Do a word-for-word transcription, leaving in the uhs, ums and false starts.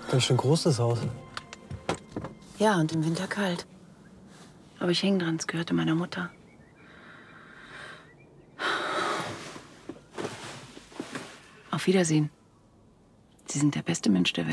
Ganz schön großes Haus. Ja, und im Winter kalt. Aber ich hänge dran, es gehörte meiner Mutter. Auf Wiedersehen. Sie sind der beste Mensch der Welt.